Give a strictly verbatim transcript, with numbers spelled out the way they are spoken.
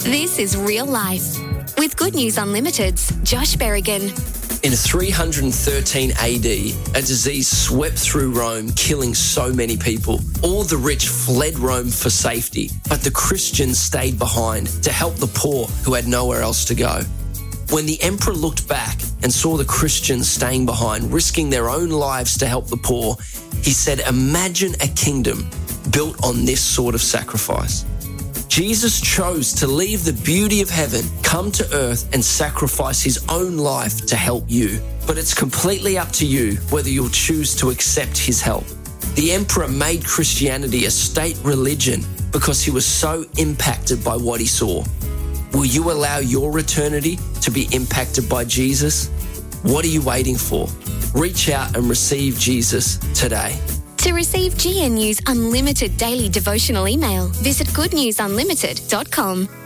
This is Real Life with Good News Unlimited's Josh Berrigan. In three hundred thirteen A D, a disease swept through Rome, killing so many people. All the rich fled Rome for safety, but the Christians stayed behind to help the poor who had nowhere else to go. When the emperor looked back and saw the Christians staying behind, risking their own lives to help the poor, he said, "Imagine a kingdom built on this sort of sacrifice." Jesus chose to leave the beauty of heaven, come to earth and sacrifice his own life to help you. But it's completely up to you whether you'll choose to accept his help. The emperor made Christianity a state religion because he was so impacted by what he saw. Will you allow your eternity to be impacted by Jesus? What are you waiting for? Reach out and receive Jesus today. To receive G N U's unlimited daily devotional email, visit good news unlimited dot com.